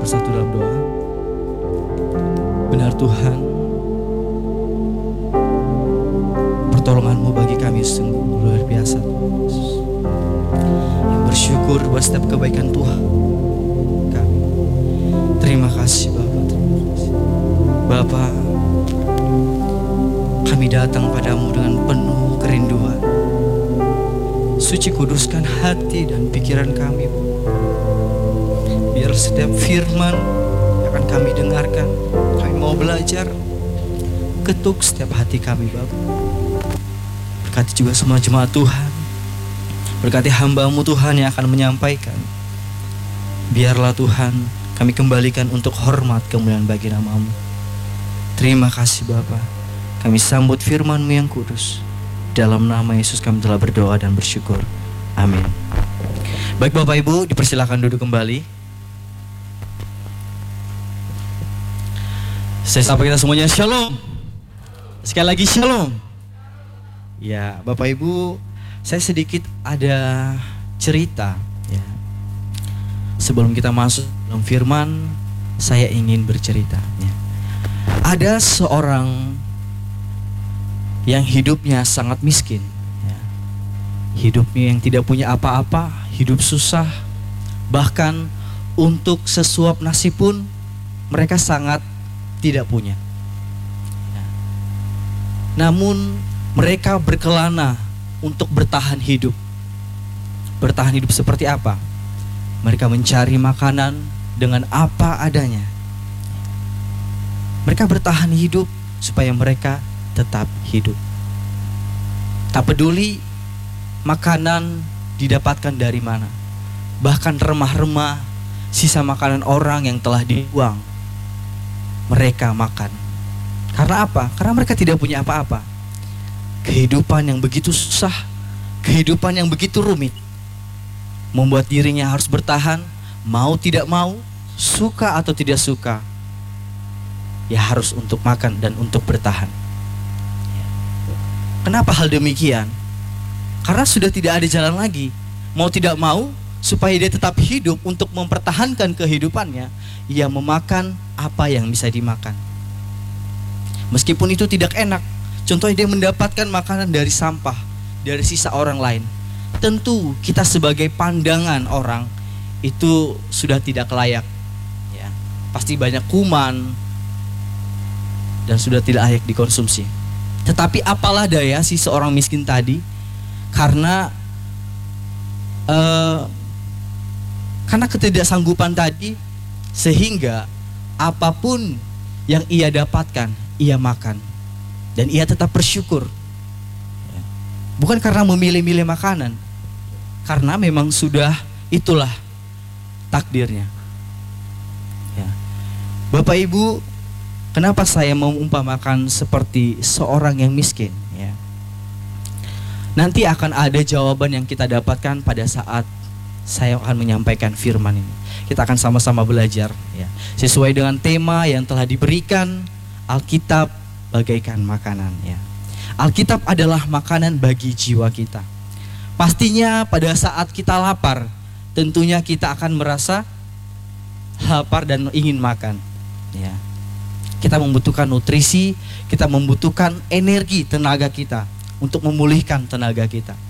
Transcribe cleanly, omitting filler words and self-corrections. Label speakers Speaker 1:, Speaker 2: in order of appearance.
Speaker 1: bersatu dalam doa. Benar Tuhan, pertolongan-Mu bagi kami sungguh luar biasa Tuhan Yesus. Yang bersyukur buat setiap kebaikan Tuhan kami. Terima kasih Bapa, terima kasih Bapa. Kami datang padamu dengan penuh kerinduan. Suci kuduskan hati dan pikiran kami, biar setiap firman yang akan kami dengarkan, kami mau belajar, ketuk setiap hati kami Bapa. Berkati juga semua jemaat Tuhan, berkati hamba-Mu Tuhan yang akan menyampaikan. Biarlah Tuhan kami kembalikan untuk hormat kemuliaan bagi nama-Mu. Terima kasih Bapa. Kami sambut firman-Mu yang kudus. Dalam nama Yesus kami telah berdoa dan bersyukur. Amin. Baik Bapak Ibu, dipersilakan duduk kembali. Saya sapa kita semuanya, Shalom. Sekali lagi Shalom. Ya Bapak Ibu, saya sedikit ada cerita ya. Sebelum kita masuk dalam firman, saya ingin bercerita ya. Ada seorang yang hidupnya sangat miskin ya. Hidupnya yang tidak punya apa-apa, hidup susah. Bahkan untuk sesuap nasi pun mereka sangat tidak punya ya. Namun mereka berkelana untuk bertahan hidup. Bertahan hidup seperti apa? Mereka mencari makanan dengan apa adanya. Mereka bertahan hidup supaya mereka tetap hidup. Tak peduli makanan didapatkan dari mana. Bahkan remah-remah, sisa makanan orang yang telah dibuang, mereka makan. Karena apa? Karena mereka tidak punya apa-apa. Kehidupan yang begitu susah, kehidupan yang begitu rumit, membuat dirinya harus bertahan, mau tidak mau, suka atau tidak suka, ya harus untuk makan dan untuk bertahan. Kenapa hal demikian? Karena sudah tidak ada jalan lagi. Mau tidak mau, supaya dia tetap hidup untuk mempertahankan kehidupannya, ia memakan apa yang bisa dimakan. Meskipun itu tidak enak. Contohnya dia mendapatkan makanan dari sampah, dari sisa orang lain. Tentu kita sebagai pandangan orang itu sudah tidak layak ya. Pasti banyak kuman dan sudah tidak layak dikonsumsi. Tetapi apalah daya si seorang miskin tadi, karena ketidaksanggupan tadi, sehingga apapun yang ia dapatkan, ia makan. Dan ia tetap bersyukur. Bukan karena memilih-milih makanan, karena memang sudah itulah takdirnya ya. Bapak Ibu, kenapa saya mau mengumpamakan seperti seorang yang miskin ya? Nanti akan ada jawaban yang kita dapatkan pada saat saya akan menyampaikan firman ini. Kita akan sama-sama belajar ya, sesuai dengan tema yang telah diberikan, Alkitab bagaikan makanan ya. Alkitab adalah makanan bagi jiwa kita. Pastinya pada saat kita lapar, tentunya kita akan merasa lapar dan ingin makan ya. Kita membutuhkan nutrisi, kita membutuhkan energi, tenaga kita untuk memulihkan tenaga kita.